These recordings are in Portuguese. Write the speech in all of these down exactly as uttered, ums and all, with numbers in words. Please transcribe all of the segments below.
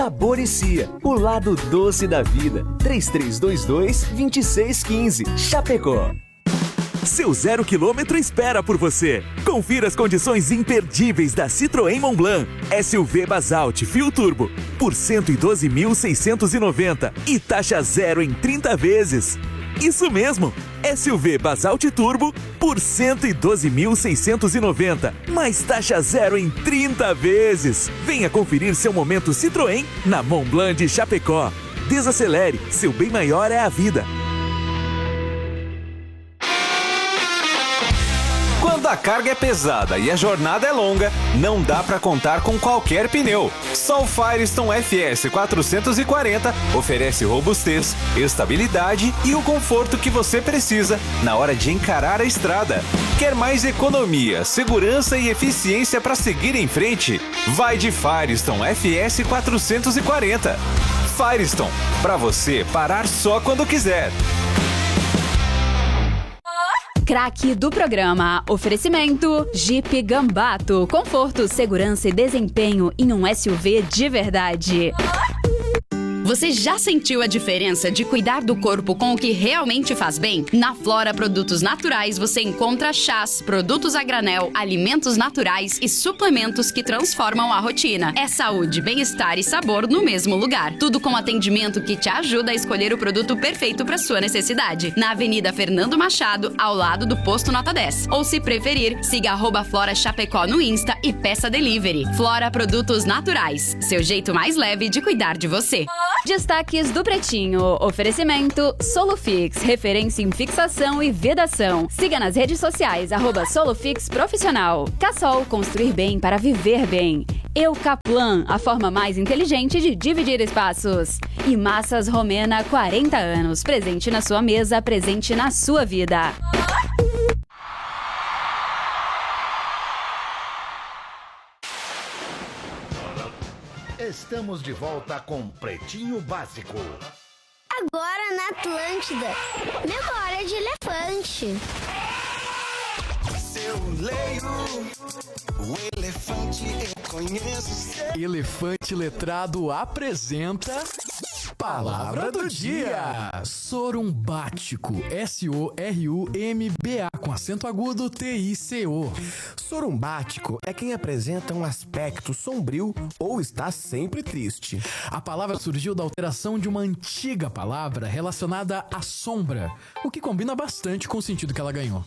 Saboricia, o lado doce da vida. três três dois dois, dois seis um cinco, Chapecó. Seu zero quilômetro espera por você. Confira as condições imperdíveis da Citroën Montblanc. S U V Basalt Fio Turbo por cento e doze mil seiscentos e noventa e taxa zero em trinta vezes. Isso mesmo, S U V Basalt Turbo por cento e doze mil seiscentos e noventa, mais taxa zero em trinta vezes. Venha conferir seu momento Citroën na Montblanc de Chapecó. Desacelere, seu bem maior é a vida. Quando a carga é pesada e a jornada é longa, não dá para contar com qualquer pneu. Só o Firestone F S quatrocentos e quarenta oferece robustez, estabilidade e o conforto que você precisa na hora de encarar a estrada. Quer mais economia, segurança e eficiência para seguir em frente? Vai de Firestone F S quatrocentos e quarenta. Firestone, para você parar só quando quiser. Craque do programa. Oferecimento Jeep Gambato. Conforto, segurança e desempenho em um S U V de verdade. Você já sentiu a diferença de cuidar do corpo com o que realmente faz bem? Na Flora Produtos Naturais você encontra chás, produtos a granel, alimentos naturais e suplementos que transformam a rotina. É saúde, bem-estar e sabor no mesmo lugar. Tudo com atendimento que te ajuda a escolher o produto perfeito para sua necessidade. Na Avenida Fernando Machado, ao lado do Posto Nota dez. Ou se preferir, siga arroba Flora Chapecó no Insta e peça delivery. Flora Produtos Naturais. Seu jeito mais leve de cuidar de você. Destaques do Pretinho. Oferecimento Solufix, referência em fixação e vedação. Siga nas redes sociais, arroba Solufix Profissional. Cassol, construir bem para viver bem. Eucaplan, a forma mais inteligente de dividir espaços. E Massas Romena, quarenta anos. Presente na sua mesa, presente na sua vida. Estamos de volta com Pretinho Básico. Agora na Atlântida, memória de elefante. Eu leio o elefante, eu conheço. Elefante Letrado apresenta Palavra do Dia. Sorumbático, S O R U M B A, com acento agudo, T I C O. Sorumbático é quem apresenta um aspecto sombrio ou está sempre triste. A palavra surgiu da alteração de uma antiga palavra relacionada à sombra, o que combina bastante com o sentido que ela ganhou.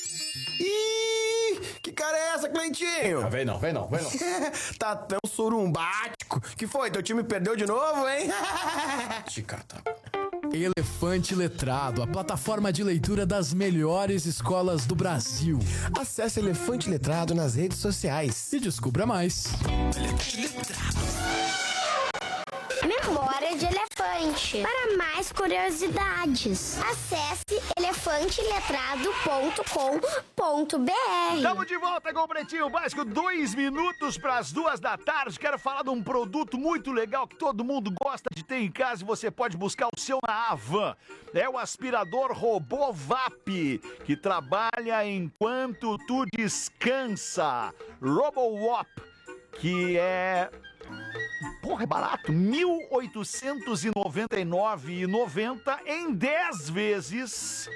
Ih, que cara é essa, Cleitinho? Ah, vem não, vem não, vem não. Tá tão sorumbático. Que foi? Teu time perdeu de novo, hein? Chicata. Elefante Letrado, a plataforma de leitura das melhores escolas do Brasil. Acesse Elefante Letrado nas redes sociais e descubra mais. Elefante Letrado. Memória de elefante. Para mais curiosidades, acesse elefante letrado ponto com ponto b r. Estamos de volta com o Pretinho Básico, dois minutos para as duas da tarde. Quero falar de um produto muito legal que todo mundo gosta de ter em casa e você pode buscar o seu na Avan. É o aspirador robô V A P, que trabalha enquanto tu descansa. RoboWop, que é... Porra, é barato, mil oitocentos e noventa e nove reais e noventa centavos em dez vezes.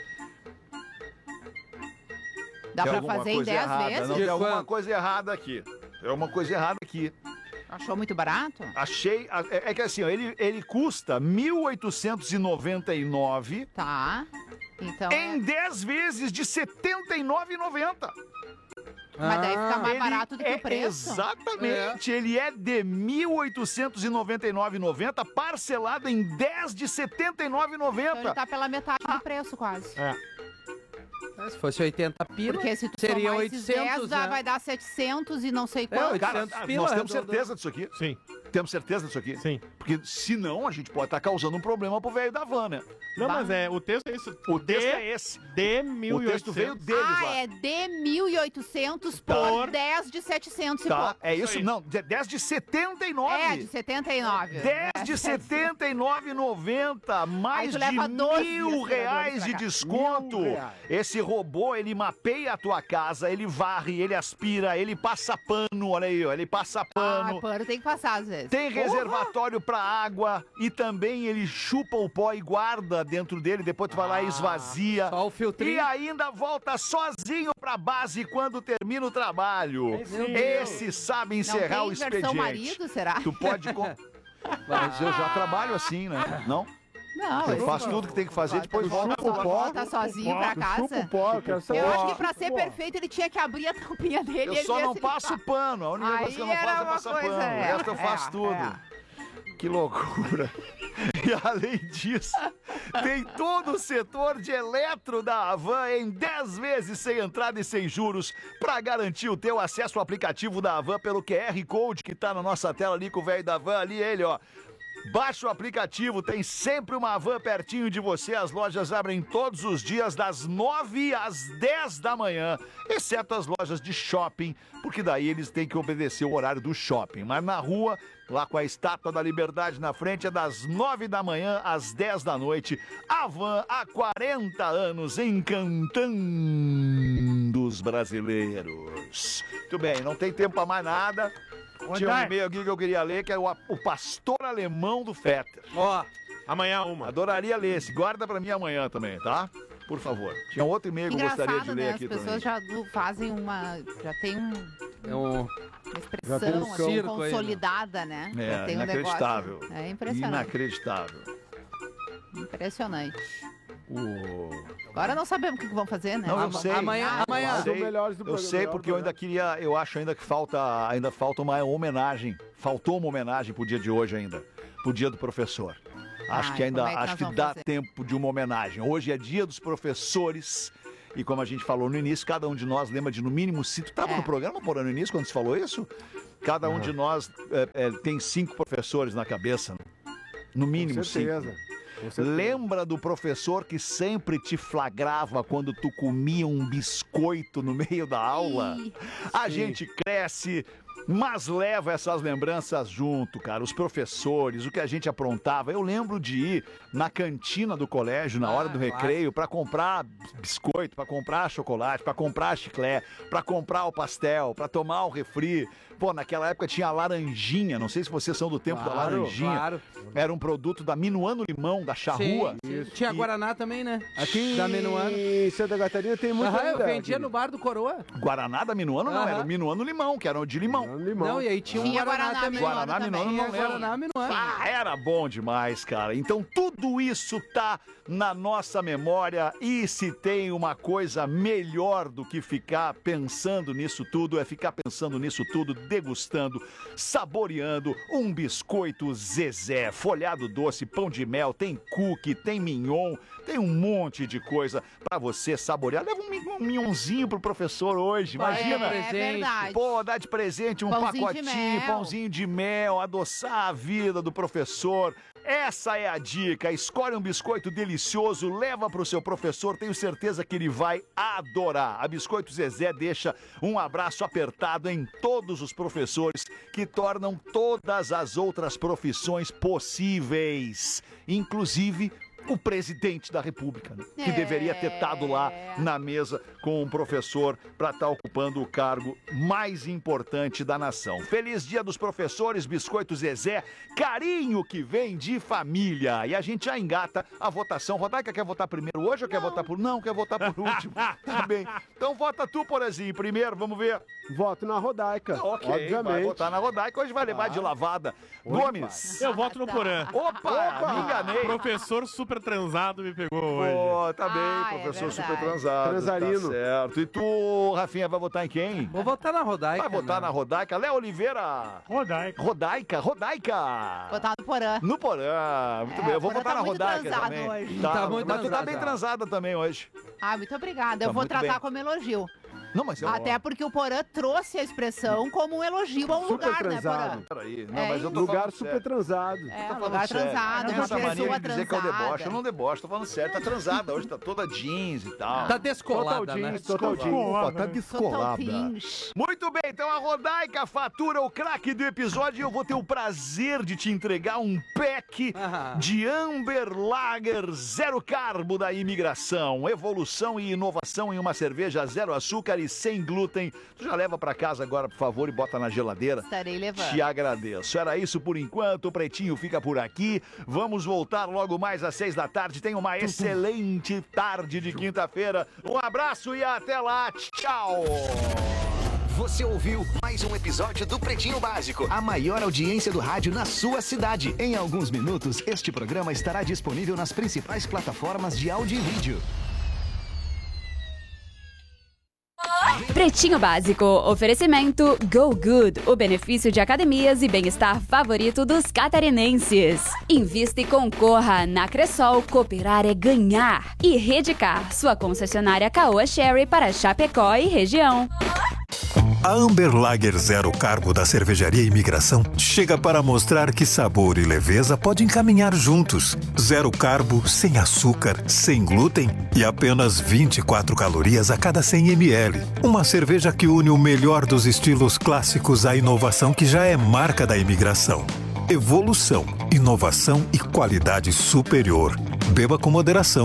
Dá pra fazer em dez vezes? Não, tem alguma coisa errada aqui. Tem alguma coisa errada aqui. Achou muito barato? Achei, é, é que assim, ó, ele, ele custa mil oitocentos e noventa e nove reais. Tá, então em é... dez vezes de setenta e nove reais e noventa centavos. Mas daí fica mais Ele barato do que é, o preço. Exatamente, é. Ele é de mil oitocentos e noventa e nove reais e noventa centavos, parcelado em dez de setenta e nove reais e noventa centavos. Então ele tá pela metade do preço quase. É. Se fosse oitenta pila, porque se tu seria somar oitocentos, esses dez, né? vai dar setecentos e não sei É, quanto. Cara, pila, nós temos redondo. certeza disso aqui? Sim. Temos certeza disso aqui? Sim. Porque senão a gente pode estar causando um problema pro velho da van, né? Não, Bah. mas é, o texto é isso. O de, texto é esse. De mil e O texto veio oitocentos. deles Ah, lá. é de mil e oitocentos por Por- dez de setecentos e Tá, pouco. é isso? Isso aí. Não, de- dez de setenta e nove. É, de setenta e nove. dez de setenta e nove reais e noventa centavos, mais tu de leva doze mil aspiradores reais pra de cá. desconto. Mil reais. Esse robô, ele mapeia a tua casa, ele varre, ele aspira, ele passa pano, olha aí, ó, ele passa Ah, pano. pano tem que passar às vezes. vezes. Tem reservatório pra água e também ele chupa o pó e guarda dentro dele, depois tu vai lá e esvazia. Só o filtrinho. E ainda volta sozinho pra base quando termina o trabalho. Esse sabe encerrar Não o tem expediente. versão marido, será? Tu pode... Com... Mas eu já trabalho assim, né? Não? Não, Eu esse faço não. tudo que tem que fazer, depois volta Volta, pro pó. volta sozinho pra casa. Chupa o pó, eu quero saber. Eu acho Ó, que pra ser pó. perfeito ele tinha que abrir a tampinha dele. Eu e só ele não ia se passo limpar. pano. A única Aí coisa que eu não era faço é uma passar coisa, pano. O é, resto eu faço é, tudo. é. Que loucura. E além disso, tem todo o setor de eletro da Havan em dez vezes sem entrada e sem juros para garantir o teu acesso ao aplicativo da Havan pelo Q R Code que tá na nossa tela ali com o velho da Havan ali, ele, ó. Baixa o aplicativo, tem sempre uma Havan pertinho de você. As lojas abrem todos os dias das nove às dez da manhã, exceto as lojas de shopping, porque daí eles têm que obedecer o horário do shopping. Mas na rua, lá com a Estátua da Liberdade na frente, é das nove da manhã às dez da noite. Havan há quarenta anos encantando os brasileiros. Muito bem, não tem tempo para mais nada. Tinha um e-mail aqui que eu queria ler, que é o, o pastor alemão do Fetter. Ó, amanhã uma. Adoraria ler esse. Guarda pra mim amanhã também, tá? Por favor. Tinha outro e-mail que eu gostaria de Engraçado, ler né? aqui As também. pessoas já do- fazem uma... Já tem um, É um... uma Já tem um expressão assim, circo aí, né? consolidada, né? Já É, tem um inacreditável. negócio. É impressionante. Inacreditável. Impressionante. O... Agora não sabemos o que que vão fazer, né? Não, eu Ama- sei. amanhã- Eu amanhã. sei, São melhores do eu programa, sei melhor porque eu ainda queria, eu acho ainda que falta, ainda falta uma homenagem. Faltou uma homenagem pro dia de hoje ainda. Pro dia do professor. Acho Ai, que ainda, como é que acho nós que vamos dá fazer? tempo de uma homenagem. Hoje é dia dos professores. E como a gente falou no início, cada um de nós lembra de no mínimo cinco. Tu tava É. no programa, porra, no início, quando você falou isso? Cada um de nós é, é, tem cinco professores na cabeça. né? No mínimo Com cinco. certeza. Com certeza. Lembra do professor que sempre te flagrava quando tu comia um biscoito no meio da aula? Ih, A gente cresce, mas leva essas lembranças junto, cara. Os professores, o que a gente aprontava. Eu lembro de ir na cantina do colégio na hora do recreio pra comprar biscoito, pra comprar chocolate, pra comprar chiclete, pra comprar o pastel, pra tomar o refri. Pô, naquela época tinha a laranjinha, não sei se vocês são do tempo da Claro, laranjinha. claro. Era um produto da Minuano Limão, da Charrua. Sim, tinha E- Guaraná também, né? Aqui Da Minuano. em Santa Catarina tem muito Aham, eu ainda, vendia aquele- no bar do Coroa. Guaraná da Minuano não, Aham. era o Minuano Limão, que era o de limão. Não, limão. Não, e aí tinha um Tinha Guaraná, Guaraná também. Minuano Guaraná também. Minuano não Tinha lembro. Guaraná Minuano. Ah, era bom demais, cara. Então tudo isso tá na nossa memória e se tem uma coisa melhor do que ficar pensando nisso tudo, é ficar pensando nisso tudo, degustando, saboreando um biscoito Zezé, folhado doce, pão de mel, tem cookie, tem mignon, tem um monte de coisa pra você saborear. Leva um, mi- um mignonzinho pro professor hoje, imagina. É, é verdade. Pô, dá de presente um Pãozinho de pacotinho, mel. pãozinho de mel, adoçar a vida do professor. Essa é a dica. Escolhe um biscoito delicioso, leva pro seu professor, tenho certeza que ele vai adorar. A Biscoito Zezé deixa um abraço apertado em todos os professores que tornam todas as outras profissões possíveis, inclusive o presidente da República, né? Que É. deveria ter estado lá na mesa com um professor para estar ocupando o cargo mais importante da nação. Feliz Dia dos Professores, Biscoito Zezé, carinho que vem de família. E a gente já engata a votação. Rodaica quer votar primeiro hoje ou quer votar por... Não, quer votar por último. Tá bem. Então vota tu, Porazinho, primeiro, vamos ver. Voto na Rodaica. Ok, obviamente. vai votar na Rodaica, hoje vai levar de lavada. Gomes. Eu voto no Porã. Opa, me enganei. Professor super transado me pegou hoje. Pô, tá Ah, bem, é professor verdade. super transado. Transarino. Tá certo. E tu, Rafinha, vai votar em quem? Vou votar na Rodaica. Vai votar né? na Rodaica. Léo Oliveira. Rodaica. Rodaica, Rodaica. Botar no Porã. No Porã. Muito É, bem, eu vou o Porã votar tá na muito Rodaica transado também. hoje. Tá, Tá muito mas tu tá transado. bem transada também hoje. Ah, muito obrigada. Tá Eu vou muito tratar bem. como elogio. Não, mas eu... Até porque o Porã trouxe a expressão como um elogio a um Super lugar, transado. né, Peraí, não, É mas eu tô Lugar falando super sério. transado. Porã? É, Tô um falando lugar sério. transado, Tem uma essa mania pessoa de dizer que eu debocho. Eu transada. não debocho, tô falando sério. Tá transada hoje, tá toda jeans e tal. Tá descolada, Total né? jeans, total jeans. Opa, tá Total descolada. pinch. Muito bem, então a Rodaica fatura o craque do episódio e eu vou ter o prazer de te entregar um pack Ah. de Amber Lager zero carbo da imigração. Evolução e inovação em uma cerveja zero açúcar e e sem glúten. Tu já leva pra casa agora, por favor, e bota na geladeira. Estarei levando. Te agradeço. Era isso por enquanto. O Pretinho fica por aqui. Vamos voltar logo mais às seis da tarde. Tenha uma excelente tarde de quinta-feira. Um abraço e até lá. Tchau! Você ouviu mais um episódio do Pretinho Básico, a maior audiência do rádio na sua cidade. Em alguns minutos, este programa estará disponível nas principais plataformas de áudio e vídeo. Pretinho Básico, oferecimento Go Good, o benefício de academias e bem-estar favorito dos catarinenses. Invista e concorra, na Cressol, cooperar é ganhar. E Redcar, sua concessionária Caoa Sherry para Chapecó e região. A Amber Lager Zero Carbo da Cervejaria Imigração chega para mostrar que sabor e leveza podem caminhar juntos. Zero carbo, sem açúcar, sem glúten e apenas vinte e quatro calorias a cada cem mililitros. Uma cerveja que une o melhor dos estilos clássicos à inovação que já é marca da imigração. Evolução, inovação e qualidade superior. Beba com moderação.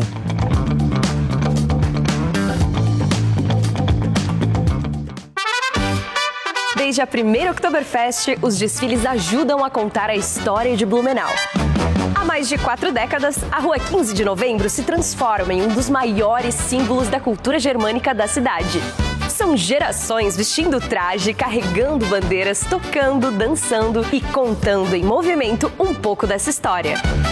Desde a primeira Oktoberfest, os desfiles ajudam a contar a história de Blumenau. Há mais de quatro décadas, a Rua quinze de Novembro se transforma em um dos maiores símbolos da cultura germânica da cidade. São gerações vestindo traje, carregando bandeiras, tocando, dançando e contando em movimento um pouco dessa história.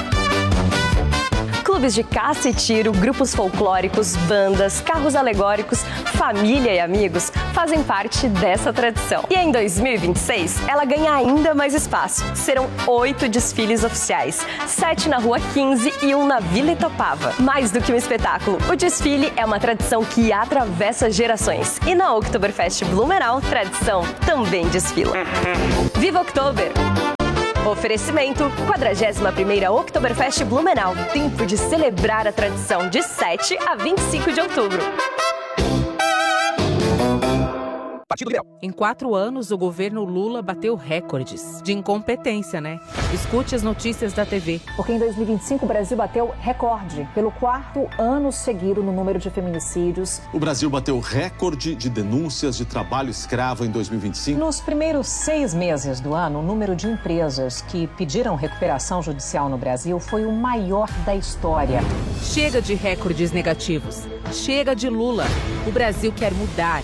Clubes de caça e tiro, grupos folclóricos, bandas, carros alegóricos, família e amigos fazem parte dessa tradição. E em dois mil e vinte e seis, ela ganha ainda mais espaço. Serão oito desfiles oficiais, sete na Rua quinze e um na Vila Itopava. Mais do que um espetáculo, o desfile é uma tradição que atravessa gerações. E na Oktoberfest Blumenau, tradição também desfila. Viva Oktober! Oferecimento, quadragésima primeira Oktoberfest Blumenau. Tempo de celebrar a tradição de sete a vinte e cinco de outubro. Em quatro anos, o governo Lula bateu recordes de incompetência, né? Escute as notícias da T V. Porque em dois mil e vinte e cinco o Brasil bateu recorde pelo quarto ano seguido no número de feminicídios. O Brasil bateu recorde de denúncias de trabalho escravo em dois mil e vinte e cinco. Nos primeiros seis meses do ano, o número de empresas que pediram recuperação judicial no Brasil foi o maior da história. Chega de recordes negativos. Chega de Lula. O Brasil quer mudar.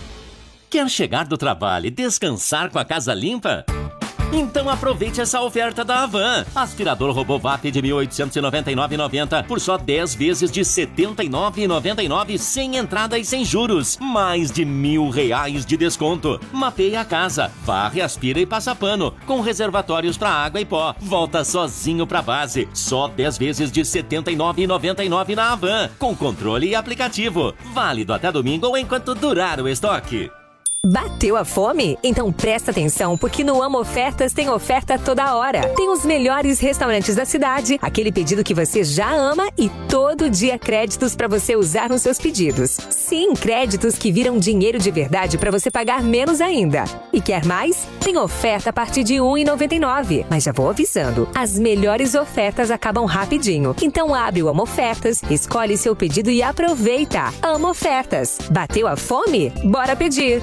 Quer chegar do trabalho e descansar com a casa limpa? Então aproveite essa oferta da Havan. Aspirador robô V A P de mil oitocentos e noventa e nove reais e noventa centavos por só dez vezes de setenta e nove reais e noventa e nove centavos sem entrada e sem juros. Mais de mil reais de desconto. Mapeie a casa, varre, aspira e passa pano, com reservatórios para água e pó. Volta sozinho pra base. Só dez vezes de setenta e nove reais e noventa e nove centavos na Havan, com controle e aplicativo. Válido até domingo ou enquanto durar o estoque. Bateu a fome? Então presta atenção, porque no Amo Ofertas tem oferta toda hora. Tem os melhores restaurantes da cidade, aquele pedido que você já ama e todo dia créditos para você usar nos seus pedidos. Sim, créditos que viram dinheiro de verdade para você pagar menos ainda. E quer mais? Tem oferta a partir de um real e noventa e nove centavos. Mas já vou avisando, as melhores ofertas acabam rapidinho. Então abre o Amo Ofertas, escolhe seu pedido e aproveita. Amo Ofertas. Bateu a fome? Bora pedir!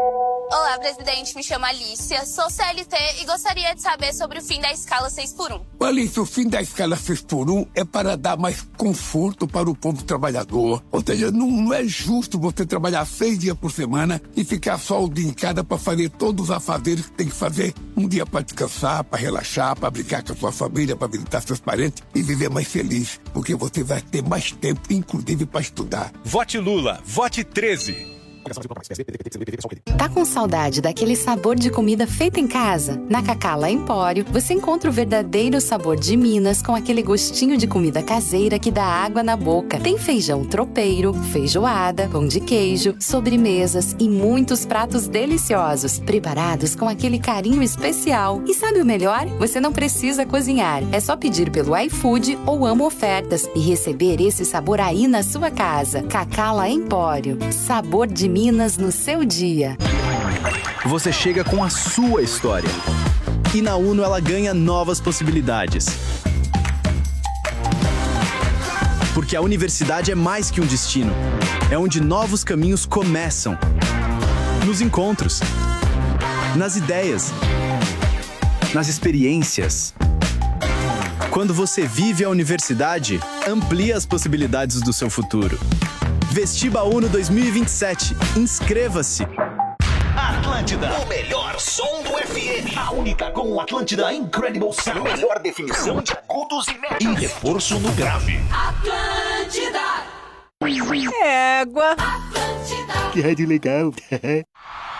Olá, presidente. Me chamo Alicia, sou C L T e gostaria de saber sobre o fim da escala seis por um. Alicia, o fim da escala seis por um é para dar mais conforto para o povo trabalhador. Ou seja, não, não é justo você trabalhar seis dias por semana e ficar só o dia em casa para fazer todos os afazeres que tem que fazer. Um dia para descansar, para relaxar, para brincar com a sua família, para visitar seus parentes e viver mais feliz. Porque você vai ter mais tempo, inclusive, para estudar. Vote Lula. Vote treze. Tá com saudade daquele sabor de comida feita em casa? Na Cacala Empório, você encontra o verdadeiro sabor de Minas com aquele gostinho de comida caseira que dá água na boca. Tem feijão tropeiro, feijoada, pão de queijo, sobremesas e muitos pratos deliciosos, preparados com aquele carinho especial. E sabe o melhor? Você não precisa cozinhar. É só pedir pelo iFood ou Amo Ofertas e receber esse sabor aí na sua casa. Cacala Empório. Sabor de Minas no seu dia. Você chega com a sua história. E na Uno ela ganha novas possibilidades. Porque a universidade é mais que um destino. É onde novos caminhos começam. Nos encontros. Nas ideias. Nas experiências. Quando você vive a universidade, amplia as possibilidades do seu futuro. Vestiba Uno dois mil e vinte e sete. Inscreva-se. Atlântida, o melhor som do F M. A única com o Atlântida Incredible Sound. Melhor definição de agudos e médios. E reforço no grave. Égua. Que rádio legal.